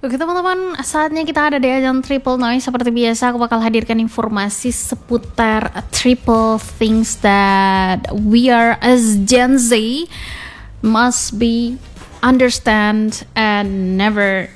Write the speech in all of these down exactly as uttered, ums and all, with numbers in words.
Oke teman-teman, saatnya kita ada di ajang Triple Noise. Seperti biasa aku bakal hadirkan informasi seputar triple things that we are as Gen Z must be understand and never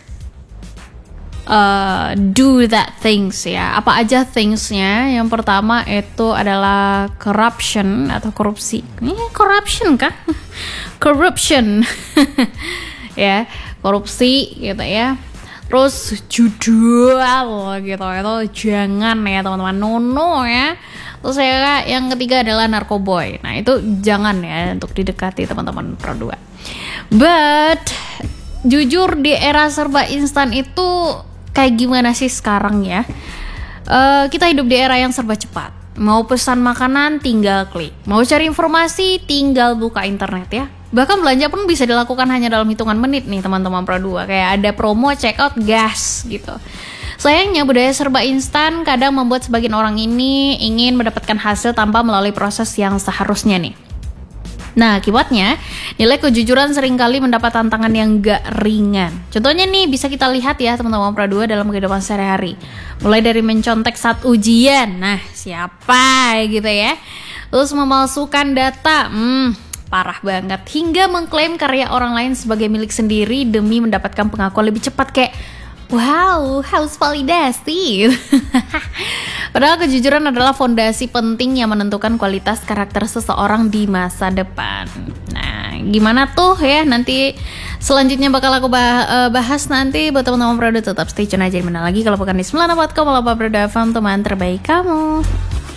uh, do that things ya. Apa aja thingsnya? Yang pertama itu adalah corruption atau korupsi. Ini corruption kah? Corruption ya, korupsi gitu ya. Terus jual gitu, itu jangan ya teman-teman, no no ya. Terus ya yang ketiga adalah narkoboy. Nah itu jangan ya untuk didekati teman-teman Pro dua. But jujur di era serba instan itu kayak gimana sih sekarang ya? Uh, kita hidup di era yang serba cepat. Mau pesan makanan tinggal klik, mau cari informasi tinggal buka internet ya. Bahkan belanja pun bisa dilakukan hanya dalam hitungan menit nih teman-teman Pro dua. Kayak ada promo check out gas gitu. Sayangnya budaya serba instan kadang membuat sebagian orang ini ingin mendapatkan hasil tanpa melalui proses yang seharusnya nih. Nah akibatnya nilai kejujuran seringkali mendapat tantangan yang gak ringan. Contohnya nih bisa kita lihat ya teman-teman Pro dua dalam kehidupan sehari-hari. Mulai dari mencontek saat ujian, nah siapa gitu ya. Terus memalsukan data, hmm parah banget. Hingga mengklaim karya orang lain sebagai milik sendiri demi mendapatkan pengakuan lebih cepat kayak wow, haus validasi. Padahal kejujuran adalah fondasi penting yang menentukan kualitas karakter seseorang di masa depan. Nah, gimana tuh ya nanti selanjutnya bakal aku bahas nanti. Buat teman-teman Pro dua tetap stay tune aja. Dimana lagi kalau bukan di sembilan puluh empat koma delapan Pro dua F M, teman terbaik kamu.